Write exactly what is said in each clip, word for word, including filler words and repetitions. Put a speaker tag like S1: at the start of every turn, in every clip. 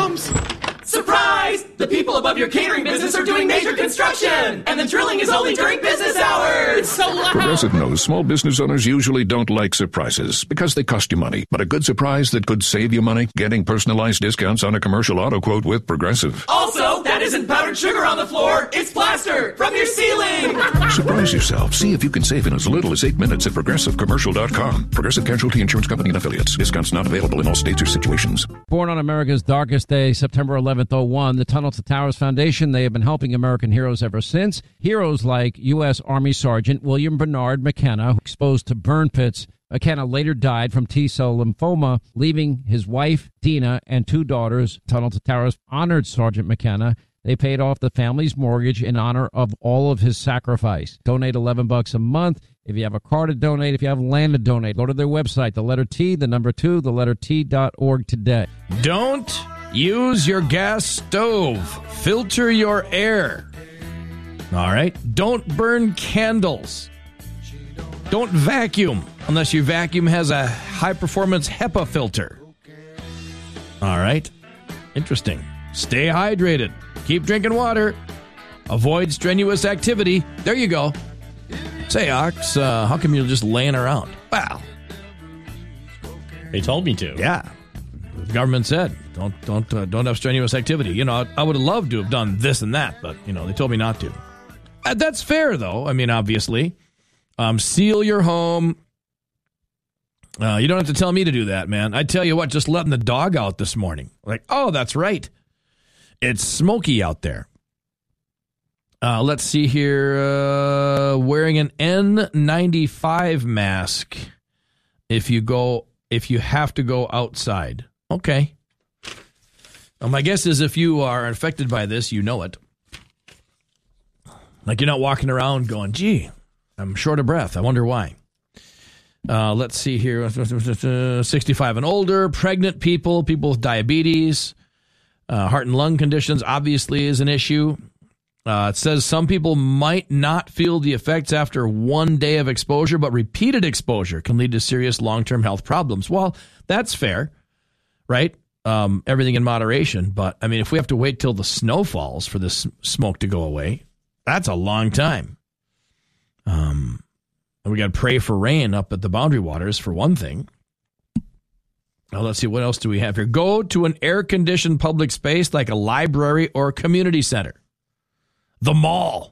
S1: homes. Surprise! The people above your catering business are doing major construction, and the drilling is only during business hours. It's so loud.
S2: Progressive knows small business owners usually don't like surprises because they cost you money. But a good surprise that could save you money? Getting personalized discounts on a commercial auto quote with Progressive.
S1: Also, that isn't powdered sugar on the floor. It's plaster from your ceiling.
S2: Surprise yourself. See if you can save in as little as eight minutes at progressive commercial dot com. Progressive Casualty Insurance Company and Affiliates. Discounts not available in all states or situations.
S3: Born on America's darkest day, September eleventh, oh one, the Tunnel to Towers Foundation, they have been helping American heroes ever since. Heroes like U S. Army Sergeant William Bernard McKenna, exposed to burn pits. McKenna later died from T-cell lymphoma, leaving his wife, Dina, and two daughters. Tunnel to Towers honored Sergeant McKenna. They paid off the family's mortgage in honor of all of his sacrifice. Donate eleven bucks a month. If you have a car to donate, if you have land to donate, go to their website, the letter T, the number two, the letter T dot org today.
S4: Don't use your gas stove. Filter your air. All right? Don't burn candles. Don't vacuum unless your vacuum has a high-performance HEPA filter. All right? Interesting. Stay hydrated. Keep drinking water. Avoid strenuous activity. There you go. Say, Ox, uh, how come you're just laying around? Well,
S5: they told me to.
S4: Yeah. The government said, don't don't uh, don't have strenuous activity. You know, I, I would have loved to have done this and that, but, you know, they told me not to. Uh, that's fair, though. I mean, obviously. Um, seal your home. Uh, you don't have to tell me to do that, man. I tell you what, just letting the dog out this morning. Like, oh, that's right. It's smoky out there. Uh, let's see here. Uh, wearing an N ninety-five mask if you go if you have to go outside. Okay. Well, my guess is if you are affected by this, you know it. Like you're not walking around going, gee, I'm short of breath. I wonder why. Uh, let's see here. sixty-five and older, pregnant people, people with diabetes, uh, heart and lung conditions obviously is an issue. Uh, it says some people might not feel the effects after one day of exposure, but repeated exposure can lead to serious long-term health problems. Well, that's fair, right? Um, everything in moderation. But, I mean, if we have to wait till the snow falls for this smoke to go away, that's a long time. Um, and we got to pray for rain up at the Boundary Waters, for one thing. Now, let's see, what else do we have here? Go to an air-conditioned public space like a library or a community center. The mall.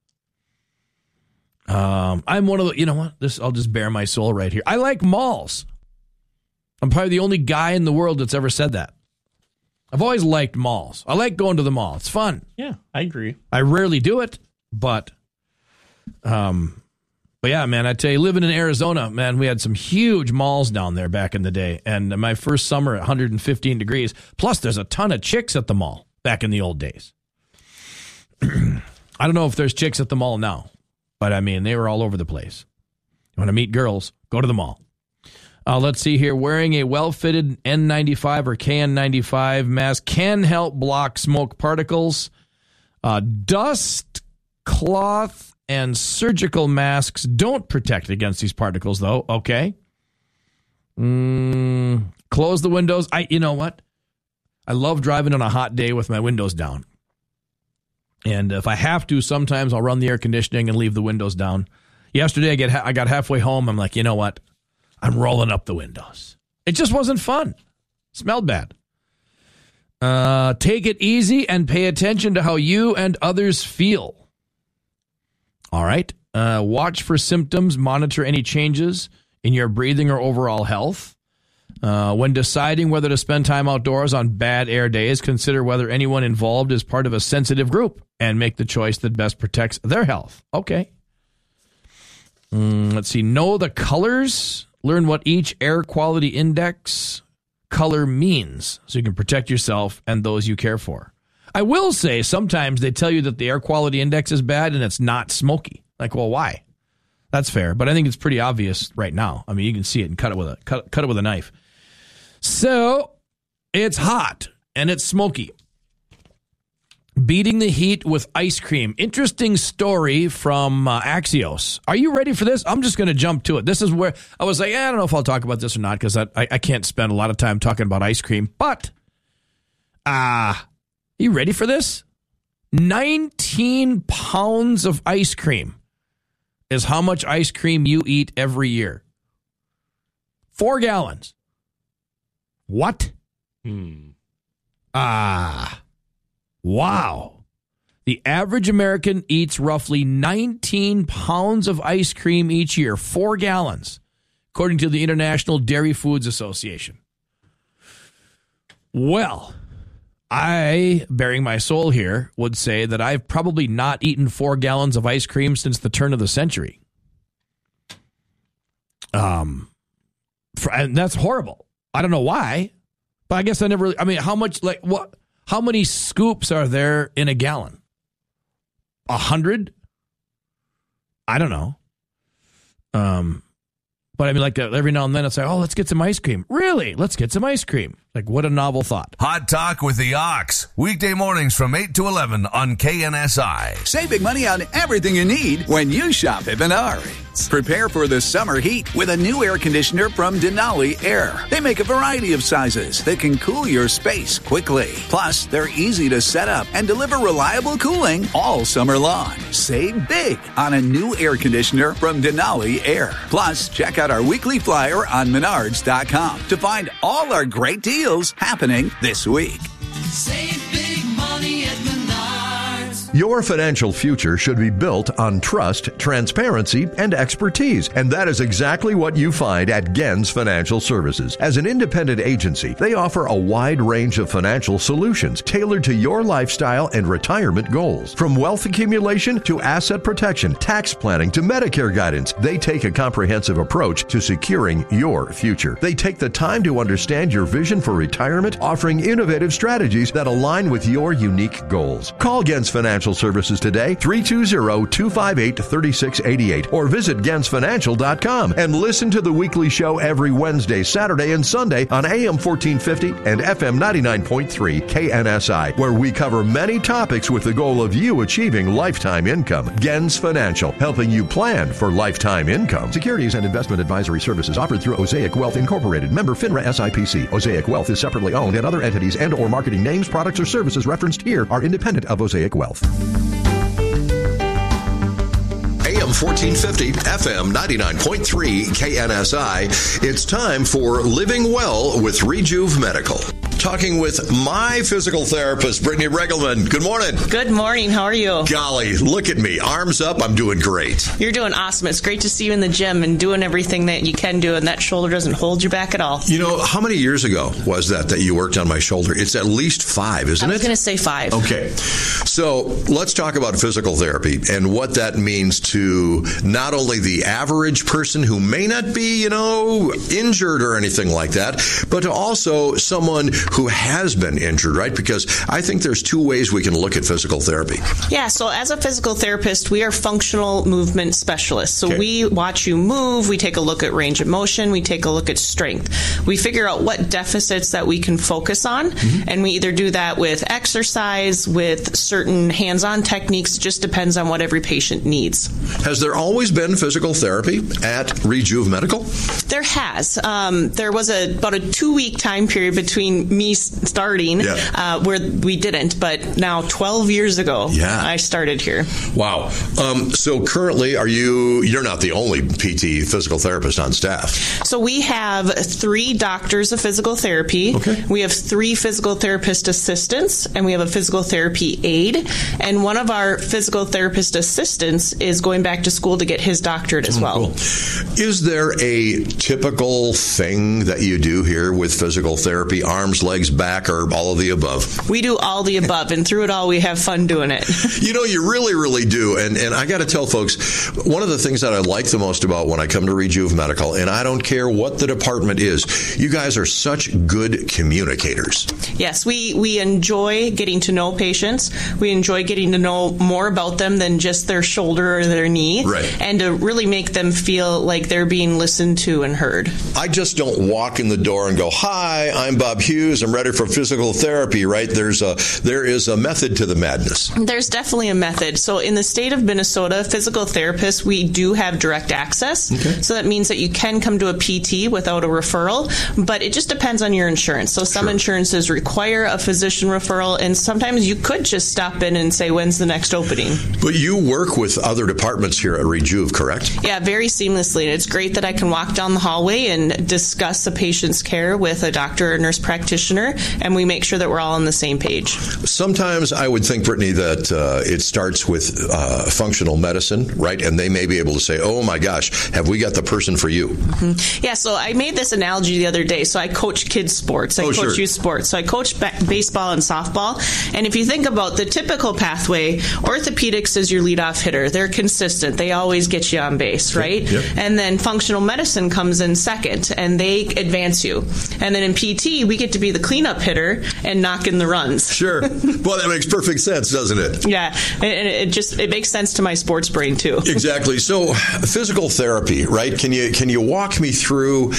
S4: Um, I'm one of the, you know what? This, I'll just bare my soul right here. I like malls. I'm probably the only guy in the world that's ever said that. I've always liked malls. I like going to the mall. It's fun.
S5: Yeah, I agree.
S4: I rarely do it, but, um, but yeah, man, I tell you, living in Arizona, man, we had some huge malls down there back in the day. And my first summer at one hundred fifteen degrees. Plus, there's a ton of chicks at the mall back in the old days. I don't know if there's chicks at the mall now, but I mean, they were all over the place. You want to meet girls, go to the mall. Uh, let's see here. Wearing a well-fitted N ninety-five or K N ninety-five mask can help block smoke particles. Uh, dust, cloth, and surgical masks don't protect against these particles, though. Okay. Mm, close the windows. I, you know what? I love driving on a hot day with my windows down. And if I have to, sometimes I'll run the air conditioning and leave the windows down. Yesterday, I get ha- I got halfway home. I'm like, you know what? I'm rolling up the windows. It just wasn't fun. Smelled bad. Uh, take it easy and pay attention to how you and others feel. All right. Uh, watch for symptoms. Monitor any changes in your breathing or overall health. Uh, when deciding whether to spend time outdoors on bad air days, consider whether anyone involved is part of a sensitive group and make the choice that best protects their health. Okay. Mm, let's see. Know the colors. Learn what each air quality index color means so you can protect yourself and those you care for. I will say sometimes they tell you that the air quality index is bad and it's not smoky. Like, well, why? That's fair, but I think it's pretty obvious right now. I mean, you can see it and cut it with a cut, cut it with a knife. So it's hot and it's smoky. Beating the heat with ice cream. Interesting story from uh, Axios. Are you ready for this? I'm just going to jump to it. This is where I was like, eh, I don't know if I'll talk about this or not because I, I, I can't spend a lot of time talking about ice cream. But Ah, you ready for this? nineteen pounds of ice cream is how much ice cream you eat every year. Four gallons. What?
S5: Hmm.
S4: Ah, wow. The average American eats roughly nineteen pounds of ice cream each year, four gallons, according to the International Dairy Foods Association. Well, I, bearing my soul here, would say that I've probably not eaten four gallons of ice cream since the turn of the century. Um, for, and that's horrible. I don't know why, but I guess I never. I mean, how much? Like what? How many scoops are there in a gallon? A hundred? I don't know. Um, but I mean, like uh, every now and then it's like, oh, let's get some ice cream. Really? Let's get some ice cream. Like, what a novel thought.
S6: Hot Talk with the Ox. Weekday mornings from eight to eleven on K N S I.
S7: Save big money on everything you need when you shop at Menards. Prepare for the summer heat with a new air conditioner from Denali Air. They make a variety of sizes that can cool your space quickly. Plus, they're easy to set up and deliver reliable cooling all summer long. Save big on a new air conditioner from Denali Air. Plus, check out our weekly flyer on menards dot com to find all our great deals happening this week.
S1: Save big money at Menards.
S8: Your financial future should be built on trust, transparency, and expertise. And that is exactly what you find at Gens Financial Services. As an independent agency, they offer a wide range of financial solutions tailored to your lifestyle and retirement goals. From wealth accumulation to asset protection, tax planning to Medicare guidance, they take a comprehensive approach to securing your future. They take the time to understand your vision for retirement, offering innovative strategies that align with your unique goals. Call Gens Financial Services today, three two zero, two five eight, three six eight eight, or visit gens financial dot com and listen to the weekly show every Wednesday, Saturday, and Sunday on A M fourteen fifty and F M ninety-nine point three K N S I, where we cover many topics with the goal of you achieving lifetime income. Gens Financial, helping you plan for lifetime income. Securities and investment advisory services offered through Osaic Wealth Incorporated, member FINRA S I P C. Osaic Wealth is separately owned, and other entities and or marketing names, products, or services referenced here are independent of Osaic Wealth.
S9: A M fourteen fifty, F M ninety-nine point three K N S I. It's time for Living Well with Rejuve Medical. Talking with my physical therapist, Brittany Regelman. Good morning.
S10: Good morning. How are you?
S9: Golly, look at me. Arms up. I'm doing great.
S10: You're doing awesome. It's great to see you in the gym and doing everything that you can do, and that shoulder doesn't hold you back at all.
S9: You know, how many years ago was that that you worked on my shoulder? It's at least five, isn't it?
S10: I was going to say five.
S9: Okay. So let's talk about physical therapy and what that means to not only the average person who may not be, you know, injured or anything like that, but to also someone who has been injured, right? Because I think there's two ways we can look at physical therapy.
S10: Yeah, so as a physical therapist, we are functional movement specialists. So
S9: Okay.
S10: we watch you move, we take a look at range of motion, we take a look at strength. We figure out what deficits that we can focus on,
S9: Mm-hmm.
S10: and we either do that with exercise, with certain hands-on techniques. It just depends on what every patient needs.
S9: Has there always been physical therapy at Rejuve Medical?
S10: There has. Um, there was a, about a two-week time period between me starting
S9: Yeah.
S10: uh, where we didn't, but now twelve years ago,
S9: Yeah.
S10: I started here.
S9: Wow. Um, so currently, are you, you're not the only P T physical therapist on staff.
S10: So we have three doctors of physical therapy.
S9: Okay.
S10: We have three physical therapist assistants, and we have a physical therapy aide. And one of our physical therapist assistants is going back to school to get his doctorate as well.
S9: Cool. Is there a typical thing that you do here with physical therapy? Arms, legs, back, or all of the above?
S10: We do all the above, and through it all, we have fun doing it.
S9: You know, you really, really do. And and I got to tell folks, one of the things that I like the most about when I come to Rejuve Medical, and I don't care what the department is, you guys are such good communicators.
S10: Yes, we, we enjoy getting to know patients. We enjoy getting to know more about them than just their shoulder or their knee.
S9: Right.
S10: And to really make them feel like they're being listened to and heard.
S9: I just don't walk in the door and go, "Hi, I'm Bob Hughes. shoes. I'm ready for physical therapy, right? There's a there is a method to the madness.
S10: There's definitely a method. So in the state of Minnesota, physical therapists, we do have direct access. Okay. So that means that you can come to a P T without a referral, but it just depends on your insurance. So some sure. insurances require a physician referral, and sometimes you could just stop in and say, when's the next opening?
S9: But you work with other departments here at Rejuve, correct?
S10: Yeah, very seamlessly. And it's great that I can walk down the hallway and discuss a patient's care with a doctor or nurse practitioner, and we make sure that we're all on the same page.
S9: Sometimes I would think, Brittany, that uh, it starts with uh, functional medicine, right? And they may be able to say, oh my gosh, have we got the person for you?
S10: Mm-hmm. Yeah, so I made this analogy the other day. So I coach kids sports. I
S9: oh,
S10: coach
S9: sure.
S10: youth sports. So I coach ba- baseball and softball. And if you think about the typical pathway, orthopedics is your leadoff hitter. They're consistent. They always get you on base, right?
S9: Yep.
S10: And then functional medicine comes in second, and they advance you. And then in P T, we get to be the cleanup hitter and knock in the runs.
S9: Sure. Well, that makes perfect sense, doesn't it?
S10: Yeah. And it just it makes sense to my sports brain, too.
S9: Exactly. So physical therapy, right? Can you can you walk me through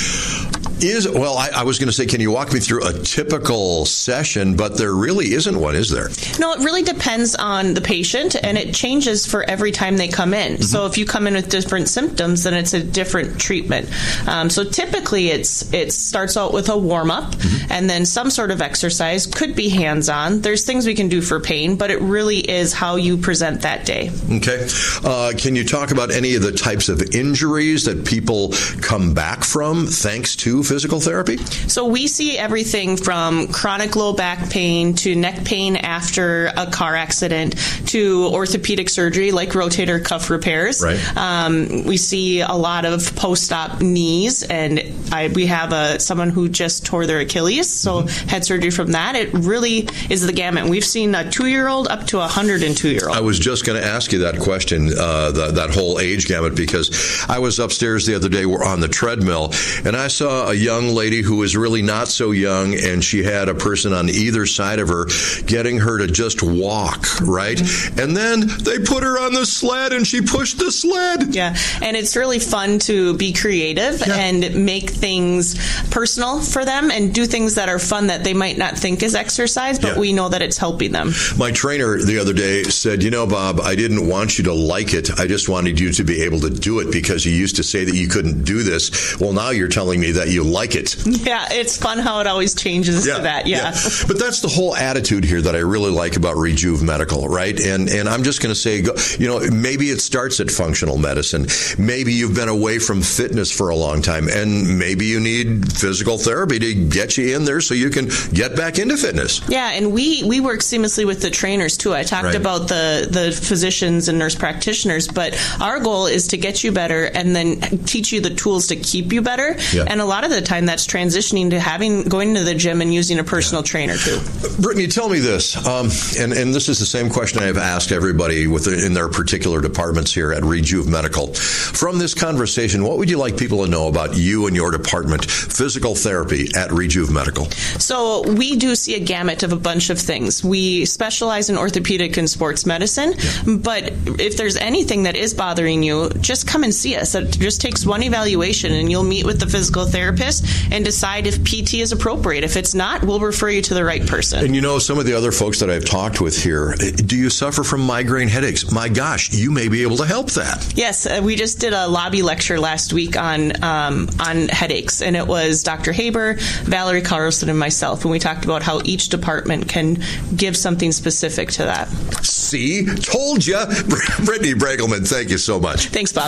S9: is well, I, I was going to say, can you walk me through a typical session, but there really isn't one, is there?
S10: No, it really depends on the patient, and it changes for every time they come in. Mm-hmm. So if you come in with different symptoms, then it's a different treatment. Um, so typically it's it starts out with a warm-up, mm-hmm. and then some sort of exercise. Could be hands-on. There's things we can do for pain, but it really is how you present that day.
S9: Okay. Uh, can you talk about any of the types of injuries that people come back from thanks to physical therapy?
S10: So we see everything from chronic low back pain to neck pain after a car accident to orthopedic surgery like rotator cuff repairs.
S9: Right.
S10: Um, we see a lot of post-op knees, and I, we have a someone who just tore their Achilles, so mm-hmm. had surgery from that. It really is the gamut. We've seen a two-year-old up to a one hundred two-year-old.
S9: I was just going to ask you that question, uh, the, that whole age gamut, because I was upstairs the other day on the treadmill, and I saw a young lady who was really not so young, and she had a person on either side of her getting her to just walk, right? Mm-hmm. And then they put her on the sled, and she pushed the sled.
S10: Yeah, and it's really fun to be creative yeah. and make things personal for them and do things that are fun that they might not think is exercise, but yeah. we know that it's helping them.
S9: My trainer the other day said, you know, Bob, I didn't want you to like it. I just wanted you to be able to do it because you used to say that you couldn't do this. Well, now you're telling me that you like it.
S10: Yeah, it's fun how it always changes
S9: yeah,
S10: to that. Yeah.
S9: yeah. But that's the whole attitude here that I really like about Rejuve Medical, right? And and I'm just going to say, you know, maybe it starts at functional medicine. Maybe you've been away from fitness for a long time, and maybe you need physical therapy to get you in there so you can get back into fitness.
S10: Yeah, and we, we work seamlessly with the trainers, too. I talked right. about the, the physicians and nurse practitioners, but our goal is to get you better and then teach you the tools to keep you better. Yeah. And a lot of the time that's transitioning to having going to the gym and using a personal yeah. trainer, too.
S9: Brittany, tell me this, um, and, and this is the same question I've asked everybody within their particular departments here at Rejuve Medical. From this conversation, what would you like people to know about you and your department, physical therapy at Rejuve Medical?
S10: So we do see a gamut of a bunch of things. We specialize in orthopedic and sports medicine, yeah. but if there's anything that is bothering you, just come and see us. It just takes one evaluation, and you'll meet with the physical therapist and decide if P T is appropriate. If it's not, we'll refer you to the right person.
S9: And you know, some of the other folks that I've talked with here, do you suffer from migraine headaches? My gosh, you may be able to help that.
S10: Yes, uh, we just did a lobby lecture last week on um, on headaches, and it was Doctor Haber, Valerie Carlson, and myself, and we talked about how each department can give something specific to that.
S9: See? Told you. Brittany Bregelman, thank you so much.
S10: Thanks, Bob.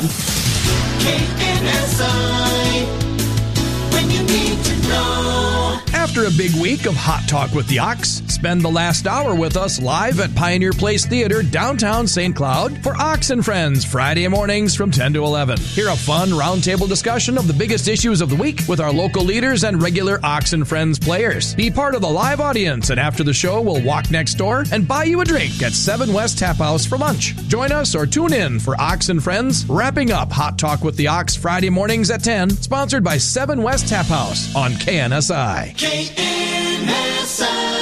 S1: K N S I, when you need to know.
S4: After a big week of Hot Talk with the Ox, spend the last hour with us live at Pioneer Place Theater, downtown Saint Cloud, for Ox and Friends, Friday mornings from ten to eleven. Hear a fun roundtable discussion of the biggest issues of the week with our local leaders and regular Ox and Friends players. Be part of the live audience, and after the show, we'll walk next door and buy you a drink at seven West Tap House for lunch. Join us or tune in for Ox and Friends, wrapping up Hot Talk with the Ox Friday mornings at ten, sponsored by seven West Tap House on K N S I.
S1: K N S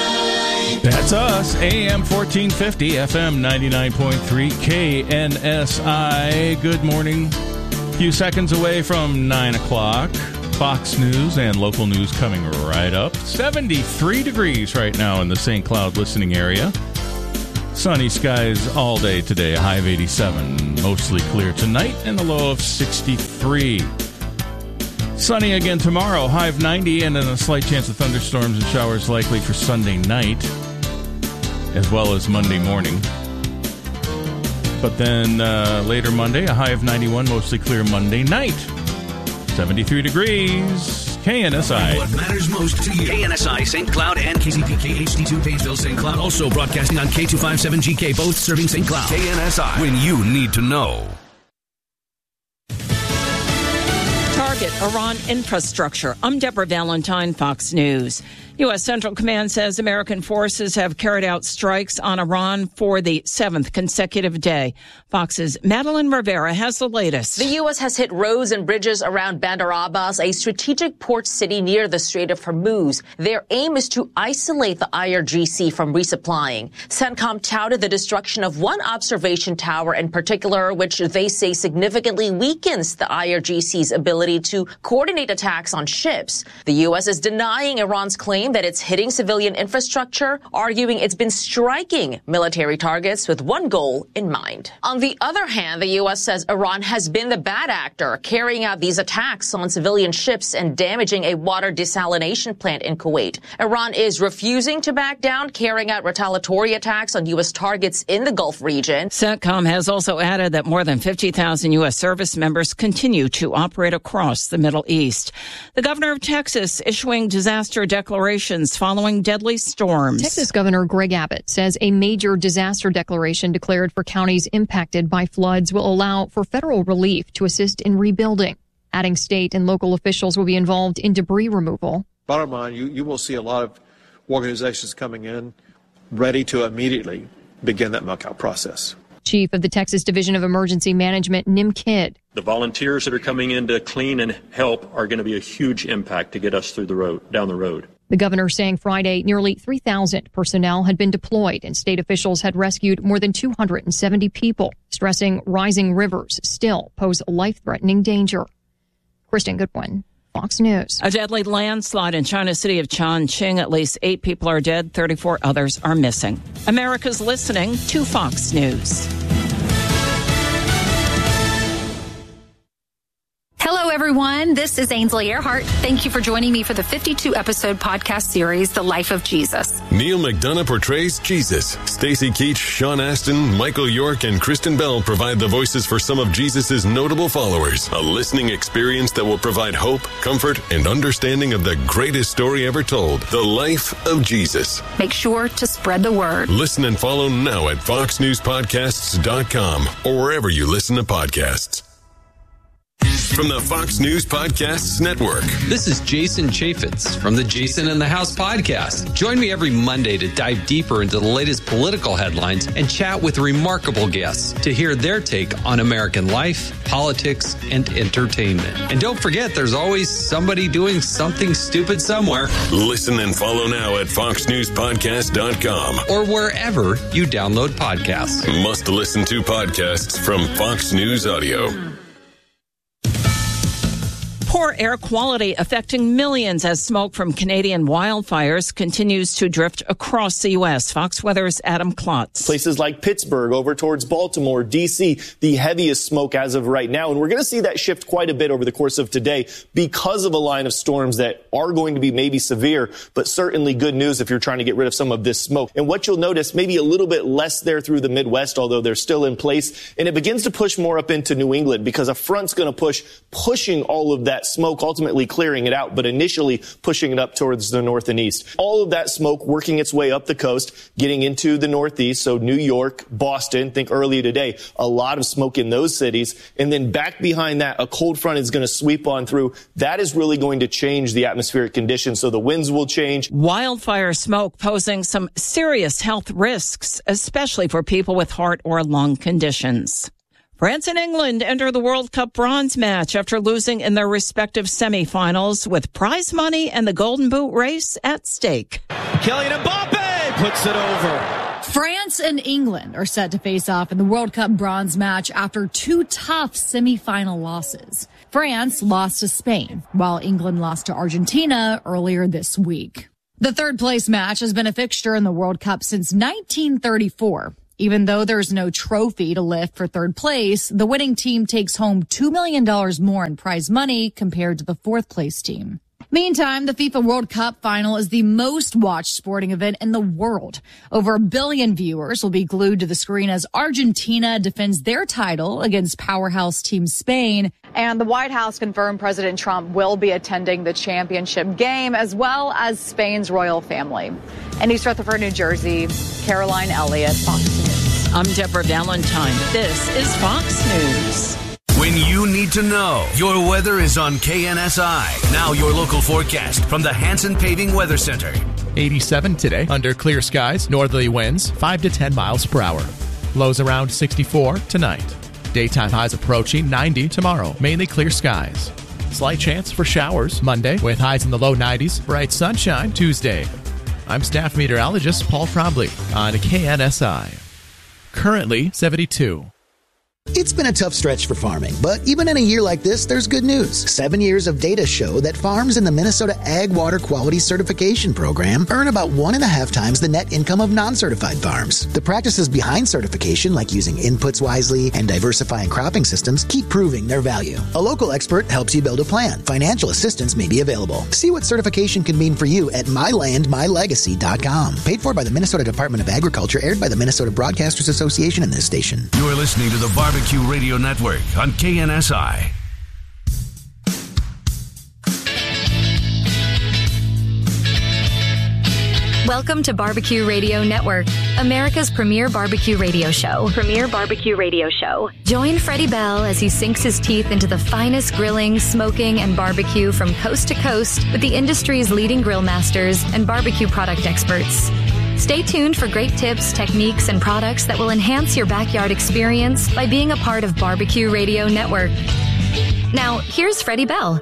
S1: I.
S5: That's us. A M fourteen fifty, F M ninety-nine point three, K N S I. Good morning. A few seconds away from nine o'clock. Fox News and local news coming right up. seventy-three degrees right now in the Saint Cloud listening area. Sunny skies all day today, a high of eighty-seven. Mostly clear tonight and a low of sixty-three. Sunny again tomorrow, high of ninety, and then a slight chance of thunderstorms and showers likely for Sunday night, as well as Monday morning. But then uh, later Monday, a high of ninety-one, mostly clear Monday night. seventy-three degrees, K N S I.
S6: What matters most to you. K N S I, Saint Cloud, and K Z P K H D two, Painesville, Saint Cloud. Also broadcasting on K two fifty-seven G K, both serving Saint Cloud. K N S I, when you need to know.
S11: Target Iran infrastructure. I'm Deborah Valentine, Fox News. U S. Central Command says American forces have carried out strikes on Iran for the seventh consecutive day. Fox's Madeline Rivera has the latest.
S12: The U S has hit roads and bridges around Bandar Abbas, a strategic port city near the Strait of Hormuz. Their aim is to isolate the I R G C from resupplying. CENTCOM touted the destruction of one observation tower in particular, which they say significantly weakens the I R G C's ability to coordinate attacks on ships. The U S is denying Iran's claim that it's hitting civilian infrastructure, arguing it's been striking military targets with one goal in mind. On the other hand, the U S says Iran has been the bad actor, carrying out these attacks on civilian ships and damaging a water desalination plant in Kuwait. Iran is refusing to back down, carrying out retaliatory attacks on U S targets in the Gulf region.
S11: CENTCOM has also added that more than fifty thousand U S service members continue to operate across the Middle East. The governor of Texas issuing disaster declarations following deadly storms.
S13: Texas Governor Greg Abbott says a major disaster declaration declared for counties impacted by floods will allow for federal relief to assist in rebuilding. Adding state and local officials will be involved in debris removal.
S14: Bottom line, you, you will see a lot of organizations coming in ready to immediately begin that muck-out process.
S13: Chief of the Texas Division of Emergency Management, Nim Kidd.
S15: The volunteers that are coming in to clean and help are going to be a huge impact to get us through the road, down the road.
S13: The governor saying Friday nearly three thousand personnel had been deployed and state officials had rescued more than two hundred seventy people, stressing rising rivers still pose life-threatening danger. Kristen Goodwin, Fox News.
S11: A deadly landslide in China's city of Chongqing. At least eight people are dead, thirty-four others are missing. America's listening to Fox News.
S16: Hello, everyone. This is Ainsley Earhart. Thank you for joining me for the fifty-two episode podcast series, The Life of Jesus.
S17: Neil McDonough portrays Jesus. Stacey Keach, Sean Astin, Michael York, and Kristen Bell provide the voices for some of Jesus' notable followers. A listening experience that will provide hope, comfort, and understanding of the greatest story ever told, The Life of Jesus.
S16: Make sure to spread the word.
S17: Listen and follow now at fox news podcasts dot com or wherever you listen to podcasts. From the Fox News Podcasts Network.
S18: This is Jason Chaffetz from the Jason in the House podcast. Join me every Monday to dive deeper into the latest political headlines and chat with remarkable guests to hear their take on American life, politics, and entertainment. And don't forget, there's always somebody doing something stupid somewhere.
S17: Listen and follow now at fox news podcast dot com
S18: or wherever you download podcasts.
S17: Must listen to podcasts from Fox News Audio.
S11: Poor air quality affecting millions as smoke from Canadian wildfires continues to drift across the U S. Fox Weather's Adam Klotz.
S19: Places like Pittsburgh, over towards Baltimore, D C, the heaviest smoke as of right now. And we're going to see that shift quite a bit over the course of today because of a line of storms that are going to be maybe severe, but certainly good news if you're trying to get rid of some of this smoke. And what you'll notice, maybe a little bit less there through the Midwest, although they're still in place. And it begins to push more up into New England because a front's going to push, pushing all of that smoke, ultimately clearing it out, but initially pushing it up towards the north and east. All of that smoke working its way up the coast, getting into the northeast. So New York, Boston, think earlier today, a lot of smoke in those cities. And then back behind that, a cold front is going to sweep on through. That is really going to change the atmospheric conditions. So the winds will change.
S11: Wildfire smoke posing some serious health risks, especially for people with heart or lung conditions. France and England enter the World Cup bronze match after losing in their respective semifinals with prize money and the Golden Boot race at stake.
S20: Kylian Mbappe puts it over.
S21: France and England are set to face off in the World Cup bronze match after two tough semifinal losses. France lost to Spain, while England lost to Argentina earlier this week. The third place match has been a fixture in the World Cup since nineteen thirty-four. Even though there's no trophy to lift for third place, the winning team takes home two million dollars more in prize money compared to the fourth place team. Meantime, the FIFA World Cup final is the most watched sporting event in the world. Over a billion viewers will be glued to the screen as Argentina defends their title against powerhouse team Spain.
S2: And the White House confirmed President Trump will be attending the championship game, as well as Spain's royal family. In East Rutherford, New Jersey, Caroline Elliott, Fox News.
S11: I'm Deborah Valentine. This is Fox News.
S6: When you need to know, your weather is on K N S I. Now your local forecast from the Hanson Paving Weather Center.
S22: eighty-seven today, under clear skies, northerly winds five to ten miles per hour. Lows around sixty-four tonight. Daytime highs approaching ninety tomorrow, mainly clear skies. Slight chance for showers Monday with highs in the low nineties, bright sunshine Tuesday. I'm staff meteorologist Paul Trombley on K N S I. Currently seventy-two.
S23: It's been a tough stretch for farming, but even in a year like this, there's good news. Seven years of data show that farms in the Minnesota Ag Water Quality Certification Program earn about one and a half times the net income of non-certified farms. The practices behind certification, like using inputs wisely and diversifying cropping systems, keep proving their value. A local expert helps you build a plan. Financial assistance may be available. See what certification can mean for you at my land my legacy dot com. Paid for by the Minnesota Department of Agriculture, aired by the Minnesota Broadcasters Association and this station.
S6: You're listening to the Barbecue Radio Network on K N S I.
S16: Welcome to Barbecue Radio Network, America's premier barbecue radio show. Premier barbecue radio show. Join Freddie Bell as he sinks his teeth into the finest grilling, smoking, and barbecue from coast to coast with the industry's leading grill masters and barbecue product experts. Stay tuned for great tips, techniques, and products that will enhance your backyard experience by being a part of Barbecue Radio Network. Now, here's Freddie Bell.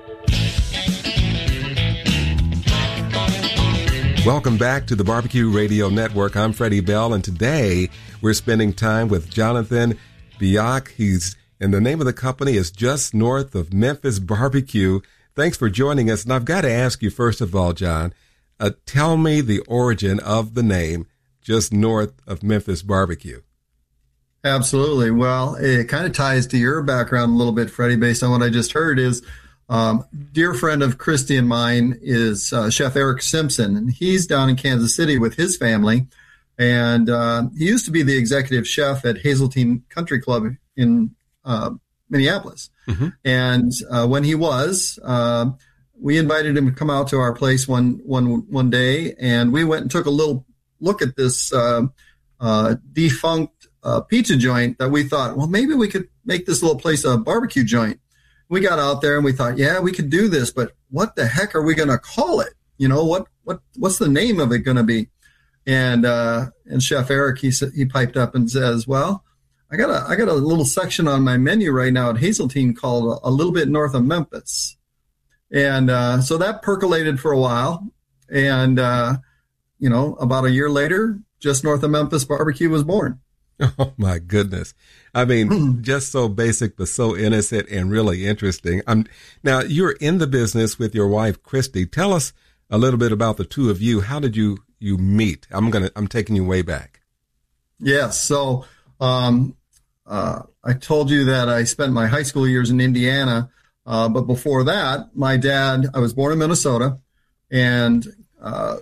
S24: Welcome back to the Barbecue Radio Network. I'm Freddie Bell, and today we're spending time with Jonathan Biak. He's, and the name of the company is Just North of Memphis Barbecue. Thanks for joining us. And I've got to ask you, first of all, John, Uh, tell me the origin of the name Just North of Memphis Barbecue.
S25: Absolutely. Well, it kind of ties to your background a little bit, Freddie, based on what I just heard is um, dear friend of Christy and mine is uh, Chef Eric Simpson, and he's down in Kansas City with his family. And uh, he used to be the executive chef at Hazeltine Country Club in uh, Minneapolis. Mm-hmm. And uh, when he was, uh, we invited him to come out to our place one one one day, and we went and took a little look at this uh, uh, defunct uh, pizza joint that we thought, well, maybe we could make this little place a barbecue joint. We got out there and we thought, yeah, we could do this, but what the heck are we going to call it? You know, what what what's the name of it going to be? And uh, and Chef Eric, he he piped up and says, well, I got a I got a little section on my menu right now at Hazeltine called A Little Bit North of Memphis. And uh, so that percolated for a while. And, uh, you know, about a year later, Just North of Memphis Barbecue was born.
S24: Oh, my goodness. I mean, just so basic, but so innocent and really interesting. Um, now, you're in the business with your wife, Christy. Tell us a little bit about the two of you. How did you, you meet? I'm going to, I'm taking you way back.
S25: Yes. So um, uh, I told you that I spent my high school years in Indiana. Uh, but before that, my dad, I was born in Minnesota, and uh,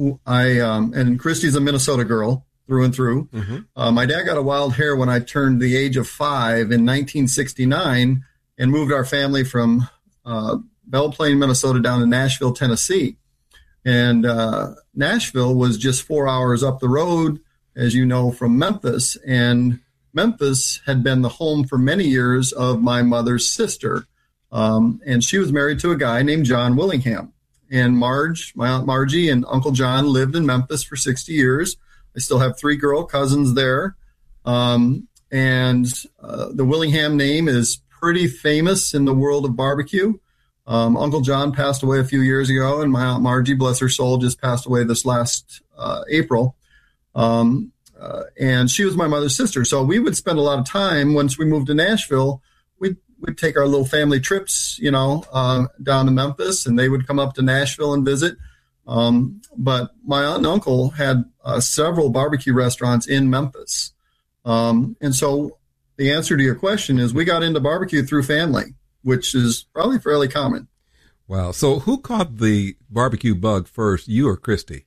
S25: I um, and Christy's a Minnesota girl through and through. Mm-hmm. Uh, my dad got a wild hair when I turned the age of five in nineteen sixty-nine and moved our family from uh, Belle Plaine, Minnesota, down to Nashville, Tennessee. And uh, Nashville was just four hours up the road, as you know, from Memphis. And Memphis had been the home for many years of my mother's sister. Um, and she was married to a guy named John Willingham. And Marge, my Aunt Margie and Uncle John lived in Memphis for sixty years. I still have three girl cousins there. Um, and uh, the Willingham name is pretty famous in the world of barbecue. Um, Uncle John passed away a few years ago, and my Aunt Margie, bless her soul, just passed away this last uh, April. Um, uh, and she was my mother's sister. So we would spend a lot of time once we moved to Nashville. We'd, we'd take our little family trips, you know, uh, down to Memphis, and they would come up to Nashville and visit. Um, but my aunt and uncle had uh, several barbecue restaurants in Memphis. Um, and so the answer to your question is we got into barbecue through family, which is probably fairly common.
S24: Wow. So who caught the barbecue bug first, you or Christy?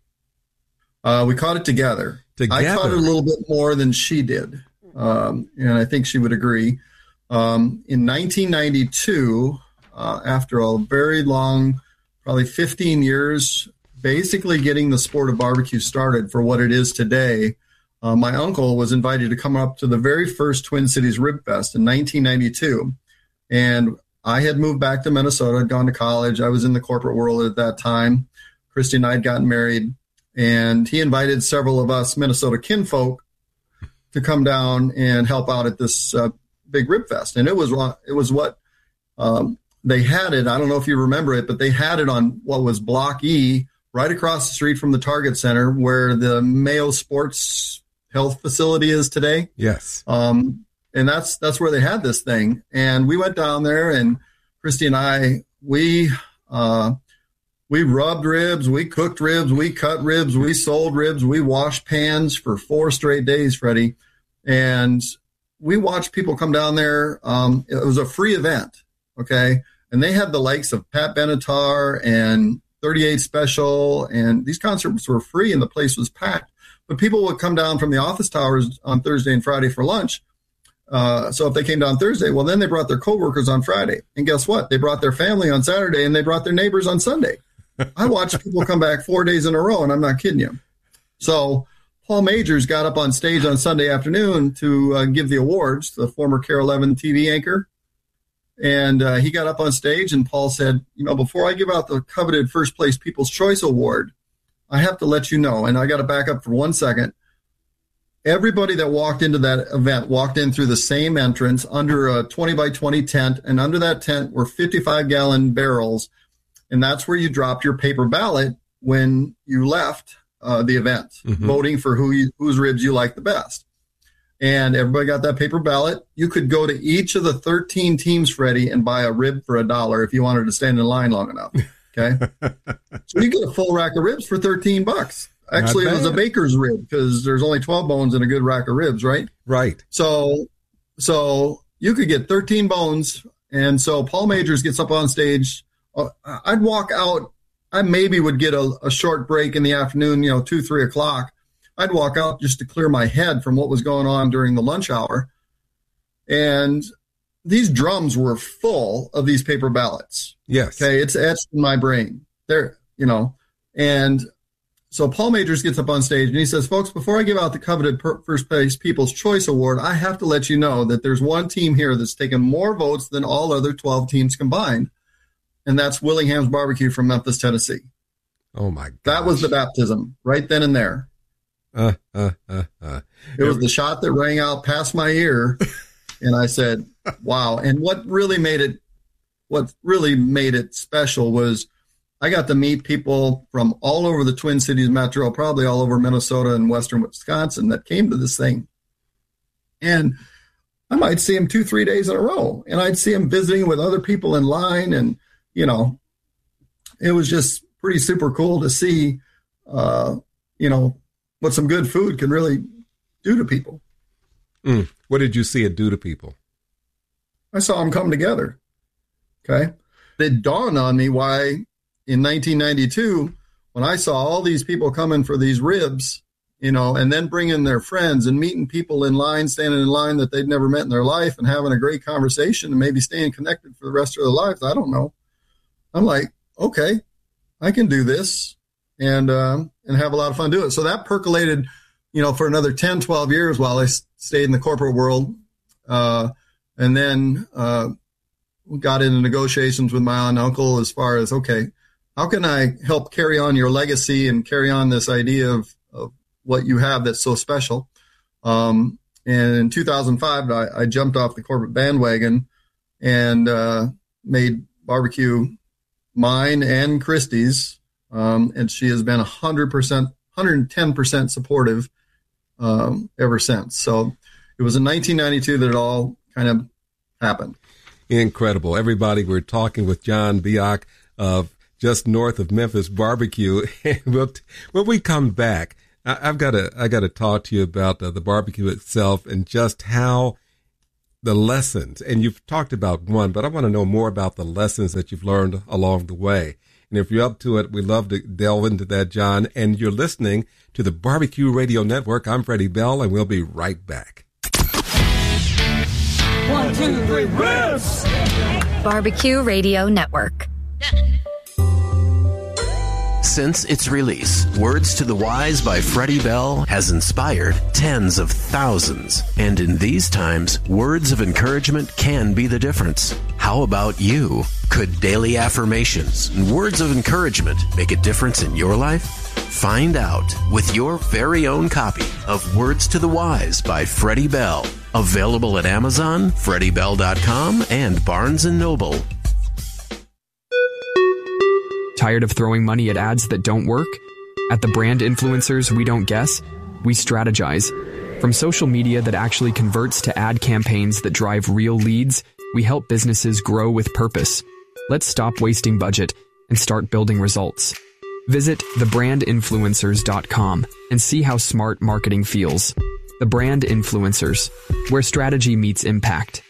S25: Uh, we caught it together.
S24: Together.
S25: I caught it a little bit more than she did. Um, and I think she would agree. Um, in nineteen ninety-two, uh, after a very long, probably fifteen years, basically getting the sport of barbecue started for what it is today, uh, my uncle was invited to come up to the very first Twin Cities Rib Fest in nineteen ninety-two. And I had moved back to Minnesota, had gone to college. I was in the corporate world at that time. Christy and I had gotten married, and he invited several of us Minnesota kinfolk to come down and help out at this uh, big Rib Fest. And it was it was what um, they had it. I don't know if you remember it, but they had it on what was Block E, right across the street from the Target Center, where the Mayo Sports Health facility is today.
S24: Yes.
S25: Um, and that's that's where they had this thing. And we went down there, and Christy and I, we uh, we rubbed ribs, we cooked ribs, we cut ribs, we sold ribs, we washed pans for four straight days, Freddie. And we watched people come down there. Um, it was a free event, okay? And they had the likes of Pat Benatar and thirty-eight Special, and these concerts were free, and the place was packed. But people would come down from the office towers on Thursday and Friday for lunch. Uh, so if they came down Thursday, well, then they brought their coworkers on Friday. And guess what? They brought their family on Saturday, and they brought their neighbors on Sunday. I watched people come back four days in a row, and I'm not kidding you. So Paul Majors got up on stage on Sunday afternoon to uh, give the awards to the former K A R E eleven T V anchor. And uh, he got up on stage, and Paul said, you know, before I give out the coveted First Place People's Choice Award, I have to let you know, and I got to back up for one second. Everybody that walked into that event walked in through the same entrance under a twenty by twenty tent, and under that tent were fifty-five gallon barrels, and that's where you dropped your paper ballot when you left uh, the event, mm-hmm. voting for who you, whose ribs you liked the best. And everybody got that paper ballot. You could go to each of the thirteen teams, Freddie, and buy a rib for a dollar if you wanted to stand in line long enough. Okay. So you get a full rack of ribs for thirteen bucks. Actually, it was a baker's rib because there's only twelve bones in a good rack of ribs, right?
S24: Right.
S25: So, so you could get thirteen bones. And so Paul Majors gets up on stage. Uh, I'd walk out. I maybe would get a, a short break in the afternoon, you know, two, three o'clock. I'd walk out just to clear my head from what was going on during the lunch hour. And these drums were full of these paper ballots.
S24: Yes.
S25: Okay. It's etched in my brain there, you know, and so Paul Majors gets up on stage and he says, folks, before I give out the coveted First Place People's Choice Award, I have to let you know that there's one team here that's taken more votes than all other twelve teams combined. And that's Willingham's Barbecue from Memphis, Tennessee.
S24: Oh my God.
S25: That was the baptism right then and there.
S24: Uh, uh, uh, uh.
S25: It was the shot that rang out past my ear. And I said, wow. And what really made it, what really made it special was I got to meet people from all over the Twin Cities metro, probably all over Minnesota and western Wisconsin that came to this thing. And I might see them two, three days in a row. And I'd see them visiting with other people in line. And, you know, it was just pretty super cool to see, uh, you know, what some good food can really do to people.
S24: Mm. What did you see it do to people?
S25: I saw them come together. Okay. It dawned on me why in nineteen ninety-two, when I saw all these people coming for these ribs, you know, and then bringing their friends and meeting people in line, standing in line that they'd never met in their life and having a great conversation and maybe staying connected for the rest of their lives. I don't know. I'm like, okay, I can do this and, um, and have a lot of fun doing it. So that percolated, you know, for another ten, twelve years while I stayed in the corporate world. Uh, and then, uh, got into negotiations with my aunt and uncle as far as, okay, how can I help carry on your legacy and carry on this idea of, of what you have that's so special? Um, and in two thousand five, I, I jumped off the corporate bandwagon and uh, made barbecue mine and Christy's. Um, and she has been one hundred percent, one hundred ten percent supportive um, ever since. So it was in nineteen ninety-two that it all kind of happened.
S24: incredible. Everybody, we're talking with John Biak of just north of Memphis Barbecue. we'll, when we come back, I, I've got to I got to talk to you about uh, the barbecue itself and just how the lessons, and you've talked about one, but I want to know more about the lessons that you've learned along the way. And if you're up to it, we'd love to delve into that, John. And you're listening to the Barbecue Radio Network. I'm Freddie Bell, and we'll be right back.
S1: One, two, three, riffs!
S16: Barbecue Radio Network.
S3: Since its release, Words to the Wise by Freddie Bell has inspired tens of thousands. And in these times, words of encouragement can be the difference. How about you? Could daily affirmations and words of encouragement make a difference in your life? Find out with your very own copy of Words to the Wise by Freddie Bell. Available at Amazon, freddie bell dot com, and Barnes and Noble.
S7: Tired of throwing money at ads that don't work? At the Brand Influencers We Don't Guess, we strategize. From social media that actually converts to ad campaigns that drive real leads, we help businesses grow with purpose. Let's stop wasting budget and start building results. Visit the brand influencers dot com and see how smart marketing feels. The Brand Influencers, where strategy meets impact.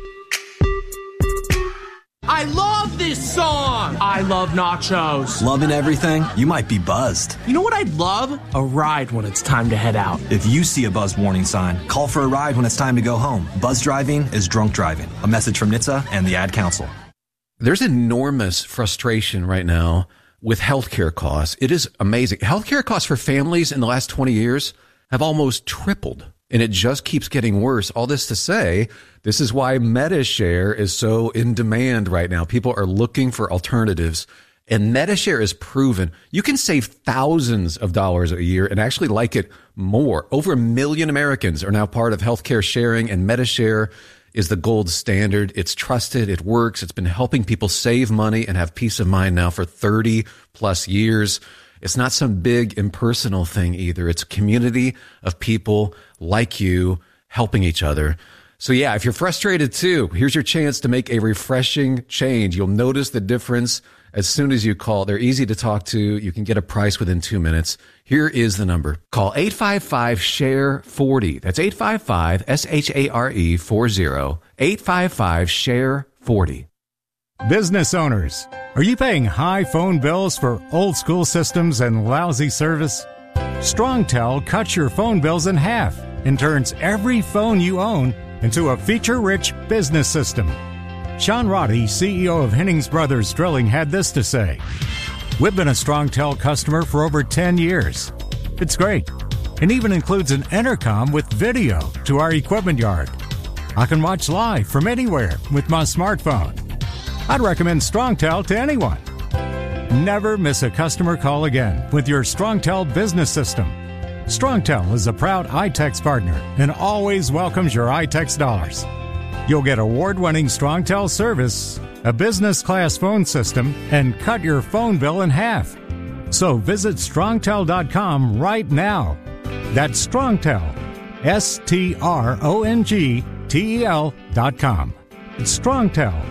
S1: I love this song! I love nachos.
S8: Loving everything? You might be buzzed.
S1: You know what I'd love? A ride when it's time to head out.
S8: If you see a buzz warning sign, call for a ride when it's time to go home. Buzz driving is drunk driving. A message from N H T S A and the Ad Council.
S9: There's enormous frustration right now with healthcare costs. It is amazing. Healthcare costs for families in the last twenty years have almost tripled, and it just keeps getting worse. All this to say, this is why MediShare is so in demand right now. People are looking for alternatives, and MediShare is proven. You can save thousands of dollars a year and actually like it more. Over a million Americans are now part of healthcare sharing, and MediShare is the gold standard. It's trusted. It works. It's been helping people save money and have peace of mind now for thirty plus years. It's not some big impersonal thing either. It's a community of people like you helping each other. So yeah, if you're frustrated too, here's your chance to make a refreshing change. You'll notice the difference as soon as you call. They're easy to talk to. You can get a price within two minutes. Here is the number. Call eight five five, S H A R E, forty. That's eight five five, S H A R E, forty. eight five five, S H A R E, forty.
S10: Business owners, are you paying high phone bills for old school systems and lousy service? StrongTel cuts your phone bills in half and turns every phone you own into a feature-rich business system. Sean Roddy, C E O of Hennings Brothers Drilling, had this to say. We've been a StrongTel customer for over ten years. It's great, and even includes an intercom with video to our equipment yard. I can watch live from anywhere with my smartphone. I'd recommend StrongTel to anyone. Never miss a customer call again with your StrongTel business system. StrongTel is a proud iTex partner and always welcomes your iTex dollars. You'll get award-winning StrongTel service, a business-class phone system, and cut your phone bill in half. So visit strongtel dot com right now. That's StrongTel, S T R O N G T E L dot com. It's StrongTel.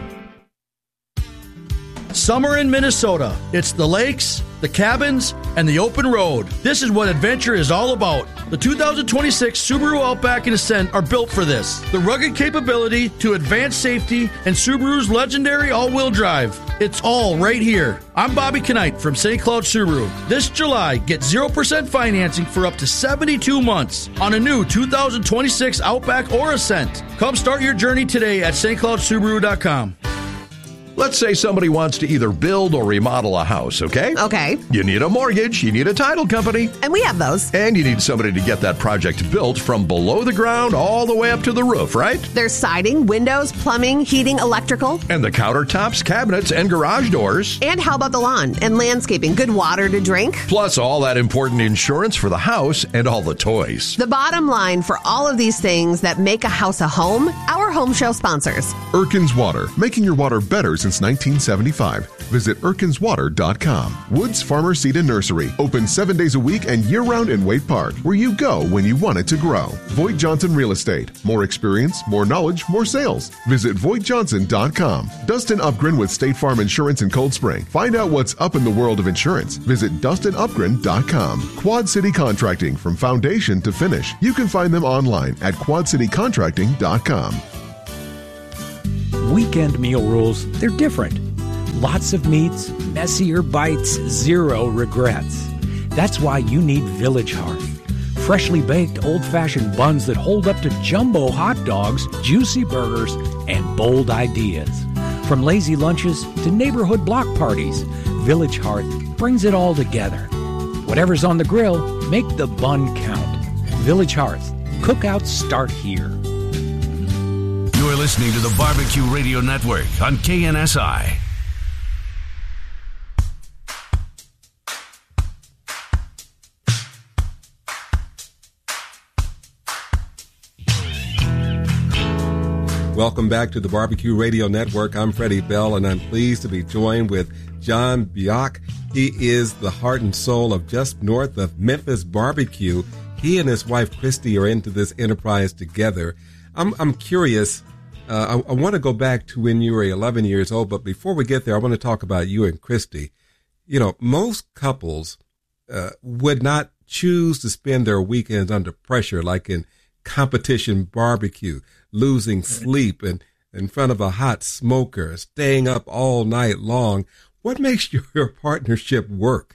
S26: Summer in Minnesota. It's the lakes, the cabins, and the open road. This is what adventure is all about. The two thousand twenty-six Subaru Outback and Ascent are built for this. The rugged capability to advanced safety and Subaru's legendary all-wheel drive. It's all right here. I'm Bobby Knight from Saint Cloud Subaru. This July, get zero percent financing for up to seventy-two months on a new two thousand twenty-six Outback or Ascent. Come start your journey today at st cloud subaru dot com.
S27: Let's say somebody wants to either build or remodel a house, okay?
S28: Okay.
S27: You need a mortgage, you need a title company.
S28: And we have those.
S27: And you need somebody to get that project built from below the ground all the way up to the roof, right?
S28: There's siding, windows, plumbing, heating, electrical.
S27: And the countertops, cabinets, and garage doors.
S28: And how about the lawn and landscaping? Good water to drink.
S27: Plus all that important insurance for the house and all the toys.
S28: The bottom line for all of these things that make a house a home, our home show sponsors.
S29: Erkins Water, making your water better since nineteen seventy-five.
S4: Visit Erkins Water dot com. Woods Farmer Seed and Nursery, open seven days a week and year-round in Waite Park, where you go when you want it to grow. Voigt Johnson Real Estate. More experience, more knowledge, more sales. Visit Voigt Johnson dot com. Dustin Upgren with State Farm Insurance in Cold Spring. Find out what's up in the world of insurance. Visit Dustin Upgren dot com. Quad City Contracting, from foundation to finish. You can find them online at Quad City Contracting dot com.
S5: Weekend meal rules, they're different. Lots of meats, messier bites, zero regrets. That's why you need Village Hearth. Freshly baked, old-fashioned buns that hold up to jumbo hot dogs, juicy burgers, and bold ideas. From lazy lunches to neighborhood block parties, Village Hearth brings it all together. Whatever's on the grill, make the bun count. Village Hearth. Cookouts start here.
S6: You're listening to the Barbecue Radio Network on K N S I.
S24: Welcome back to the Barbecue Radio Network. I'm Freddie Bell, and I'm pleased to be joined with John Bioch. He is the heart and soul of just north of Memphis Barbecue. He and his wife, Christy, are into this enterprise together. I'm, I'm curious. Uh, I, I want to go back to when you were eleven years old, but before we get there, I want to talk about you and Christy. You know, most couples uh, would not choose to spend their weekends under pressure, like in competition barbecue, losing sleep and in front of a hot smoker, staying up all night long. What makes your, your partnership work?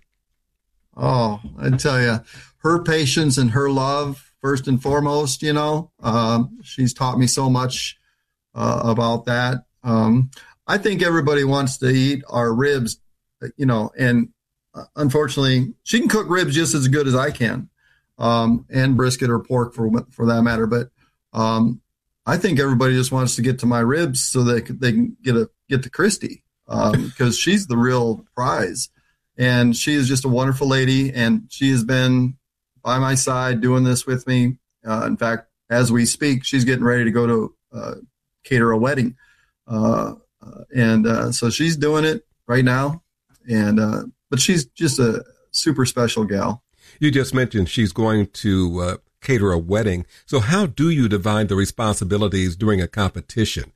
S25: Oh, I tell you, her patience and her love, first and foremost, you know, um, she's taught me so much uh, about that. Um, I think everybody wants to eat our ribs, you know, and uh, unfortunately, she can cook ribs just as good as I can, um, and brisket or pork for for that matter. But um, I think everybody just wants to get to my ribs so they can, they can get a get to Christy, because um, she's the real prize. And she is just a wonderful lady, and she has been by my side doing this with me. Uh, in fact, as we speak, she's getting ready to go to uh, cater a wedding. Uh, uh, and uh, so she's doing it right now. And uh, but she's just a super special gal.
S24: You just mentioned she's going to uh, cater a wedding. So how do you divide the responsibilities during a competition?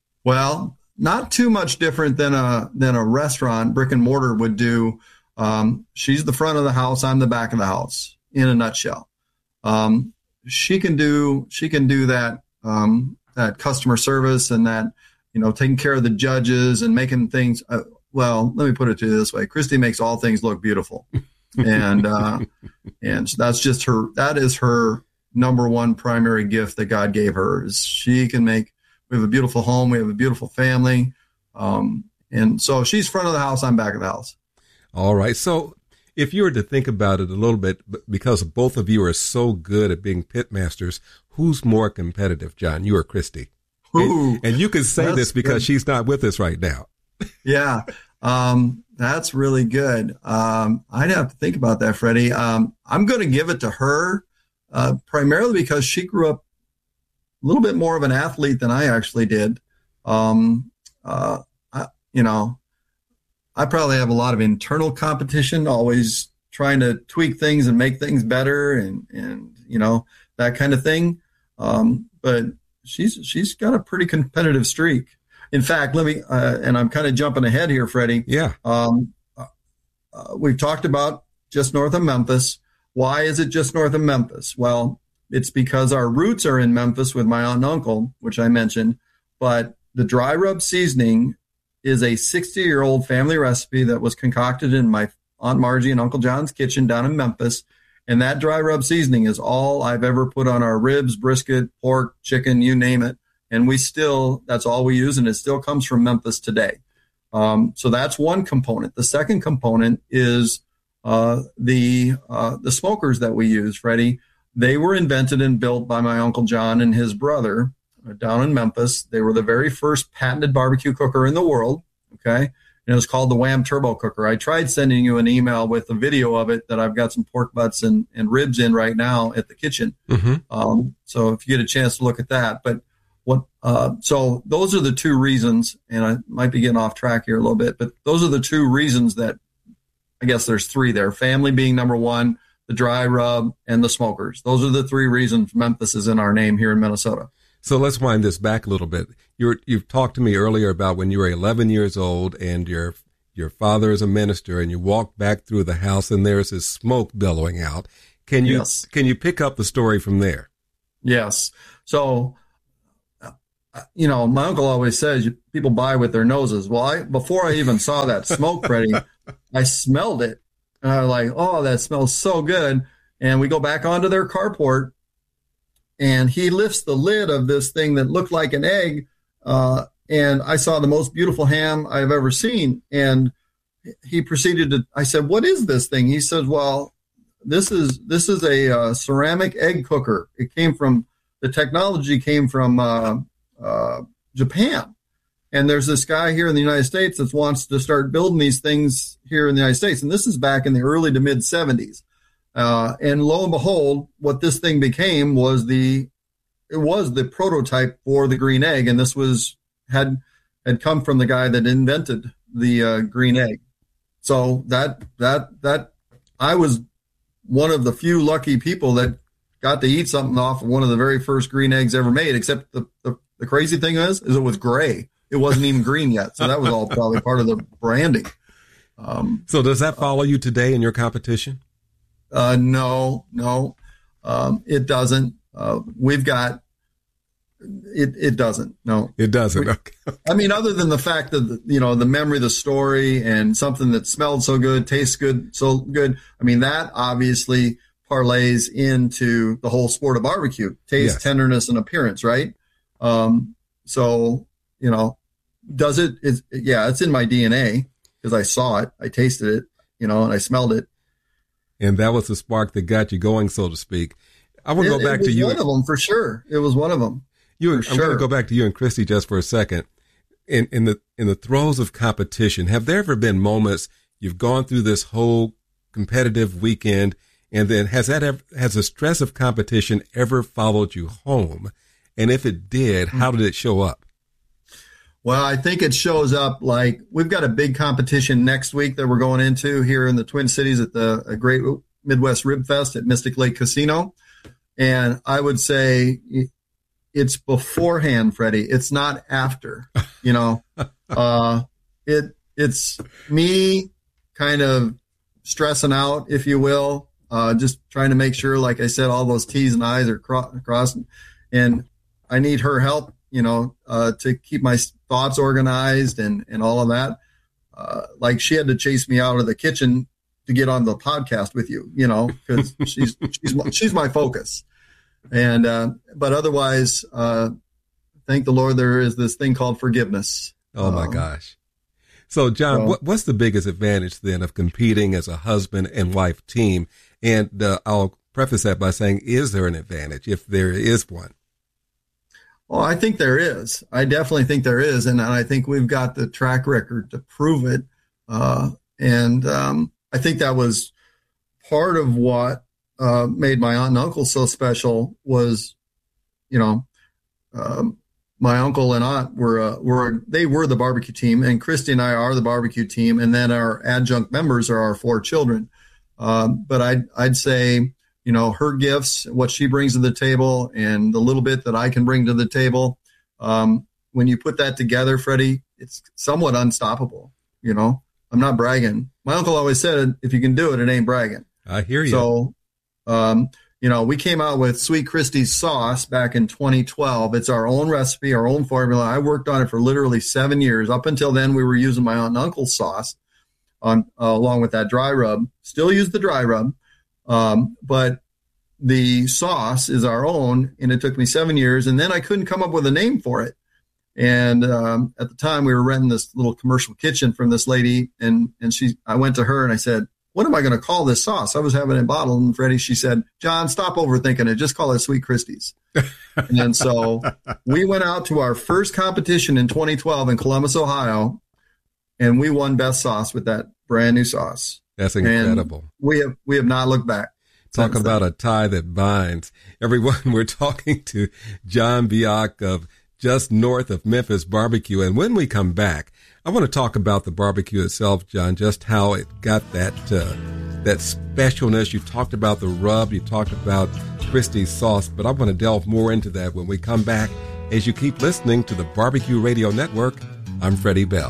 S25: Well, not too much different than a than a restaurant, brick and mortar would do. Um, she's the front of the house. I'm the back of the house, in a nutshell. Um, she can do she can do that um, that customer service and that, you know, taking care of the judges and making things. Uh, well, let me put it to you this way: Christy makes all things look beautiful, and uh, and that's just her. That is her number one primary gift that God gave her. Is she can make. We have a beautiful home. We have a beautiful family. Um, and so she's front of the house. I'm back of the house.
S24: All right. So if you were to think about it a little bit, because both of you are so good at being pit masters, who's more competitive, John, you or Christy?
S25: Ooh,
S24: and, and you can say this because
S25: good.
S24: She's not with us right now.
S25: Yeah. Um, that's really good. Um, I'd have to think about that, Freddie. Um, I'm going to give it to her, uh, primarily because she grew up a little bit more of an athlete than I actually did. Um, uh, I, you know, I probably have a lot of internal competition, always trying to tweak things and make things better and, and, you know, that kind of thing. Um, but she's, she's got a pretty competitive streak. In fact, let me, uh, and I'm kind of jumping ahead here, Freddie.
S24: Yeah.
S25: Um, uh, we've talked about just north of Memphis. Why is it just north of Memphis? Well, it's because our roots are in Memphis with my aunt and uncle, which I mentioned, but the dry rub seasoning is a sixty-year-old family recipe that was concocted in my Aunt Margie and Uncle John's kitchen down in Memphis. And that dry rub seasoning is all I've ever put on our ribs, brisket, pork, chicken, you name it. And we still, that's all we use, and it still comes from Memphis today. Um, so that's one component. The second component is uh, the uh, the smokers that we use, Freddie. They were invented and built by my Uncle John and his brother down in Memphis. They were the very first patented barbecue cooker in the world, okay? And it was called the Wham Turbo Cooker. I tried sending you an email with a video of it that I've got some pork butts and, and ribs in right now at the kitchen.
S24: Mm-hmm.
S25: Um, so if you get a chance to look at that. But what, uh, so those are the two reasons, and I might be getting off track here a little bit, but those are the two reasons that, I guess there's three there. Family being number one, the dry rub, and the smokers. Those are the three reasons Memphis is in our name here in Minnesota.
S24: So let's wind this back a little bit. You're, you've talked to me earlier about when you were eleven years old and your your father is a minister, and you walk back through the house and there's this smoke billowing out. Can you
S25: Yes.
S24: can you pick up the story from there?
S25: Yes. So, uh, you know, my uncle always says you, people buy with their noses. Well, I, before I even saw that smoke, Freddie, I smelled it. And I was like, oh, that smells so good. And we go back onto their carport, and he lifts the lid of this thing that looked like an egg. Uh, and I saw the most beautiful ham I've ever seen. And he proceeded to, I said, what is this thing? He said, well, this is, this is a uh, ceramic egg cooker. It came from, the technology came from uh, uh, Japan. And there's this guy here in the United States that wants to start building these things here in the United States. And this is back in the early to mid seventies. Uh, and lo and behold, what this thing became was the, it was the prototype for the green egg. And this was, had, had come from the guy that invented the uh, green egg. So that, that, that, I was one of the few lucky people that got to eat something off of one of the very first green eggs ever made, except the, the, the crazy thing is, is it was gray. It wasn't even green yet. So that was all probably part of the branding. Um,
S24: so does that follow you today in your competition?
S25: Uh, no, no, um, it doesn't. Uh, we've got, it, it doesn't. No,
S24: it doesn't.
S25: We,
S24: okay.
S25: I mean, other than the fact that, you know, the memory, the story, and something that smelled so good, tastes good, so good. I mean, that obviously parlays into the whole sport of barbecue, taste, yes. tenderness, and appearance, right? Um, so, you know, does it, it's, yeah, it's in my D N A because I saw it, I tasted it, you know, and I smelled it.
S24: And that was the spark that got you going, so to speak. I want to go back
S25: to
S24: you.
S25: It was one of them, for sure. It was one of them.
S24: You and,
S25: for
S24: I'm
S25: sure.
S24: going to go back to you and Christy just for a second. In, in the in the throes of competition, have there ever been moments you've gone through this whole competitive weekend, and then has that ever, has the stress of competition ever followed you home? And if it did, how did it show up?
S25: Well, I think it shows up like we've got a big competition next week that we're going into here in the Twin Cities at the Great Midwest Rib Fest at Mystic Lake Casino. And I would say it's beforehand, Freddie. It's not after, you know, uh, it, it's me kind of stressing out, if you will, uh, just trying to make sure, like I said, all those T's and I's are cro- crossed, and I need her help, you know, uh, to keep my thoughts organized and, and all of that. Uh, like she had to chase me out of the kitchen to get on the podcast with you, you know, because she's, she's, she's my focus. And, uh, but otherwise, uh, thank the Lord, there is this thing called forgiveness.
S24: Oh my um, gosh. So John, so, what, what's the biggest advantage then of competing as a husband and wife team? And, uh, I'll preface that by saying, is there an advantage if there is one?
S25: Well, I think there is. I definitely think there is. And I think we've got the track record to prove it. Uh, and, um, I think that was part of what, uh, made my aunt and uncle so special was, you know, um, my uncle and aunt were, uh, were, they were the barbecue team, and Christy and I are the barbecue team. And then our adjunct members are our four children. Um, but I'd, I'd say, you know, her gifts, what she brings to the table, and the little bit that I can bring to the table. Um, when you put that together, Freddie, it's somewhat unstoppable. You know, I'm not bragging. My uncle always said, if you can do it, it ain't bragging.
S24: I hear you.
S25: So, um, you know, we came out with Sweet Christie's sauce back in twenty twelve. It's our own recipe, our own formula. I worked on it for literally seven years. Up until then, we were using my aunt and uncle's sauce on, uh, along with that dry rub. Still use the dry rub. Um, but the sauce is our own, and it took me seven years, and then I couldn't come up with a name for it. And, um, at the time we were renting this little commercial kitchen from this lady, and, and she, I went to her and I said, what am I going to call this sauce? I was having it bottled, and Freddie, she said, John, stop overthinking it. Just call it Sweet Christie's. And so we went out to our first competition in twenty twelve in Columbus, Ohio, and we won best sauce with that brand new sauce.
S24: That's incredible.
S25: And we have, we have not looked back.
S24: Talk about a tie that binds. Everyone, we're talking to John Biak of just north of Memphis Barbecue. And when we come back, I want to talk about the barbecue itself, John, just how it got that uh, that specialness. You talked about the rub, you talked about Christie's sauce, but I want to delve more into that when we come back. As you keep listening to the Barbecue Radio Network, I'm Freddie Bell.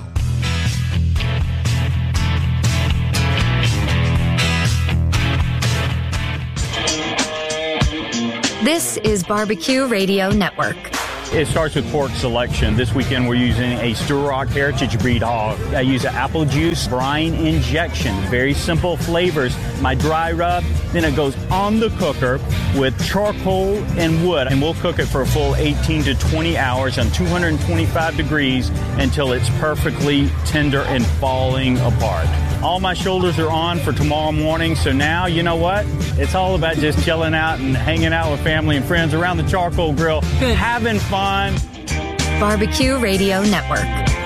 S16: This is Barbecue Radio Network.
S12: It starts with pork selection. This weekend we're using a Sturrock Heritage Breed hog. I use an apple juice brine injection. Very simple flavors. My dry rub, then it goes on the cooker with charcoal and wood. And we'll cook it for a full eighteen to twenty hours on two hundred twenty-five degrees until it's perfectly tender and falling apart. All my shoulders are on for tomorrow morning, so now, you know what? It's all about just chilling out and hanging out with family and friends around the charcoal grill, having fun.
S16: Barbecue Radio Network.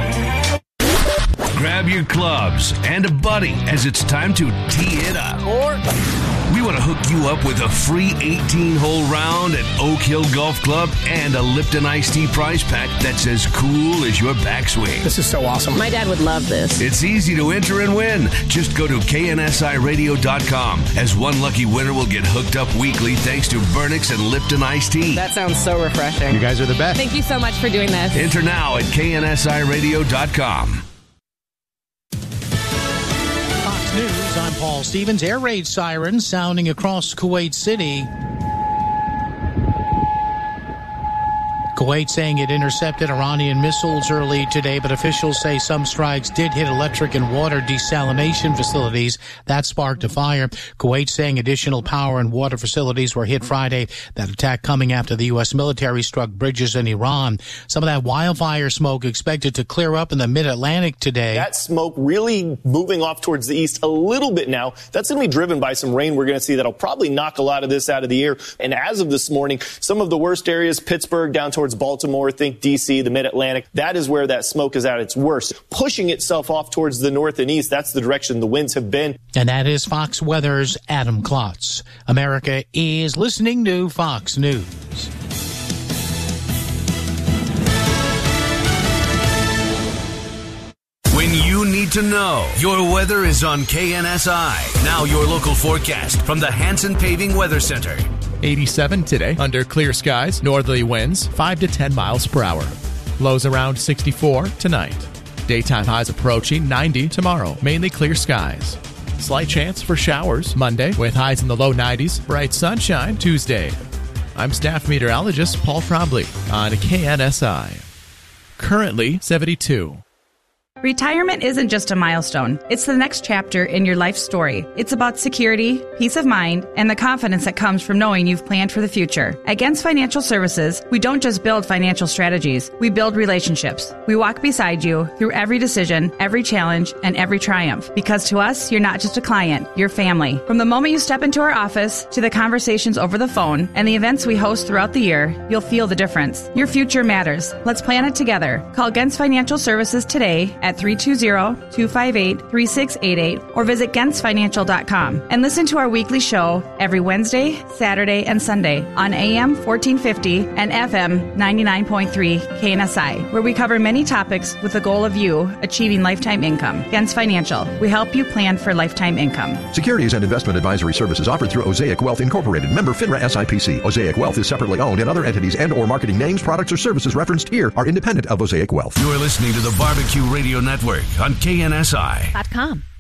S6: Grab your clubs and a buddy as it's time to tee it up. Or we want to hook you up with a free eighteen-hole round at Oak Hill Golf Club and a Lipton Iced Tea prize pack that's as cool as your backswing.
S13: This is so awesome.
S14: My dad would love this.
S6: It's easy to enter and win. Just go to K N S I radio dot com, as one lucky winner will get hooked up weekly thanks to Burnix and Lipton Iced Tea.
S14: That sounds so refreshing.
S27: You guys are the best.
S14: Thank you so much for doing this.
S6: Enter now at K N S I radio dot com.
S15: News, I'm Paul Stevens. Air raid sirens sounding across Kuwait City. Kuwait saying it intercepted Iranian missiles early today, but officials say some strikes did hit electric and water desalination facilities. That sparked a fire. Kuwait saying additional power and water facilities were hit Friday. That attack coming after the U S military struck bridges in Iran. Some of that wildfire smoke expected to clear up in the mid-Atlantic today.
S17: That smoke really moving off towards the east a little bit now. That's going to be driven by some rain we're going to see that'll probably knock a lot of this out of the air. And as of this morning, some of the worst areas, Pittsburgh down towards Baltimore, think D C, the Mid-Atlantic, that is where that smoke is at its worst. Pushing itself off towards the north and east, that's the direction the winds have been.
S15: And that is Fox Weather's Adam Klotz. America is listening to Fox News.
S6: When you need to know, your weather is on K N S I. Now your local forecast from the Hanson Paving Weather Center.
S22: eighty-seven today, under clear skies, northerly winds, five to ten miles per hour. Lows around sixty-four tonight. Daytime highs approaching ninety tomorrow, mainly clear skies. Slight chance for showers Monday, with highs in the low nineties, bright sunshine Tuesday. I'm staff meteorologist Paul Trombley on K N S I. Currently seventy-two.
S18: Retirement isn't just a milestone. It's the next chapter in your life story. It's about security, peace of mind, and the confidence that comes from knowing you've planned for the future. At Gens Financial Services, we don't just build financial strategies. We build relationships. We walk beside you through every decision, every challenge, and every triumph. Because to us, you're not just a client, you're family. From the moment you step into our office to the conversations over the phone and the events we host throughout the year, you'll feel the difference. Your future matters. Let's plan it together. Call Gens Financial Services today at three two zero, two five eight, three six eight eight or visit gens financial dot com and listen to our weekly show every Wednesday, Saturday, and Sunday on A M fourteen fifty and F M ninety-nine point three K N S I, where we cover many topics with the goal of you achieving lifetime income. Gens Financial, we help you plan for lifetime income.
S27: Securities and investment advisory services offered through Osaic Wealth Incorporated, member FINRA S I P C. Osaic Wealth is separately owned, and other entities and or marketing names, products, or services referenced here are independent of Osaic Wealth.
S6: You're listening to the Barbecue Radio Network on K N S I.
S16: Dot com.